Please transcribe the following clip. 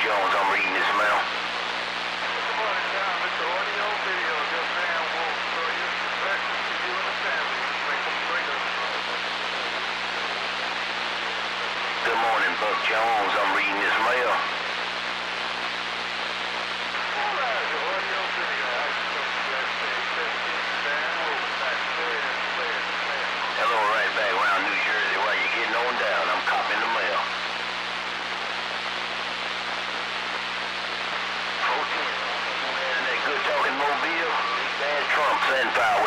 Jones. I'm reading this mail. Good morning, John. This is audio video of your man Wolf. So you blessings to you and the family. Make them greater. Good morning, Buck Jones. I'm reading this mail. Hello, right back around New Jersey while you're getting on down. I'm copying the mail. 410. Isn't that good talking Mobile? Bad Trump, Sunfire.